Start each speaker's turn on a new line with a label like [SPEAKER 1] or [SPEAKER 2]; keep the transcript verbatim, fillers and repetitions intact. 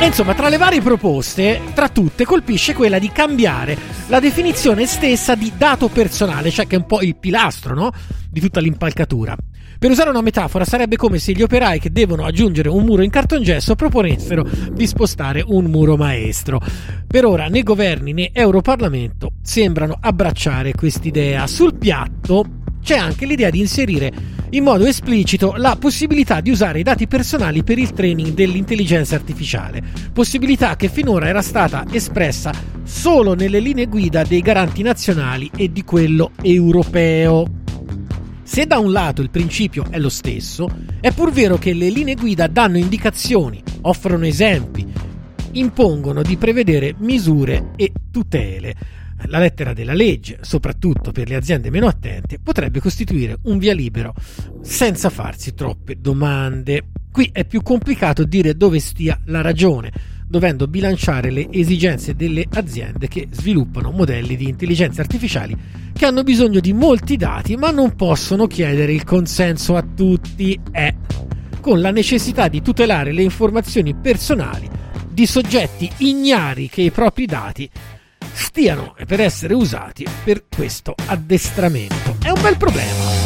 [SPEAKER 1] E insomma, tra le varie proposte, tra tutte colpisce quella di cambiare la definizione stessa di dato personale, cioè che è un po' il pilastro, no? Di tutta l'impalcatura. Per usare una metafora, sarebbe come se gli operai che devono aggiungere un muro in cartongesso proponessero di spostare un muro maestro. Per ora né governi né Europarlamento sembrano abbracciare quest'idea. Sul piatto c'è anche l'idea di inserire in modo esplicito la possibilità di usare i dati personali per il training dell'intelligenza artificiale, possibilità che finora era stata espressa solo nelle linee guida dei garanti nazionali e di quello europeo. Se da un lato il principio è lo stesso, è pur vero che le linee guida danno indicazioni, offrono esempi, impongono di prevedere misure e tutele. La lettera della legge, soprattutto per le aziende meno attente, potrebbe costituire un via libero senza farsi troppe domande. Qui è più complicato dire dove stia la ragione, dovendo bilanciare le esigenze delle aziende che sviluppano modelli di intelligenza artificiali che hanno bisogno di molti dati ma non possono chiedere il consenso a tutti, eh, con la necessità di tutelare le informazioni personali di soggetti ignari che i propri dati stiano per essere usati per questo addestramento. È un bel problema.